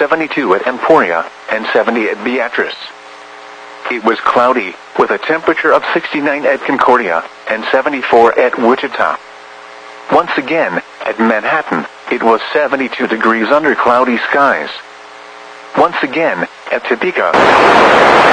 72 at Emporia, and 70 at Beatrice. It was cloudy, with a temperature of 69 at Concordia, and 74 at Wichita. Once again, at Manhattan, it was 72 degrees under cloudy skies. Once again, at Topeka.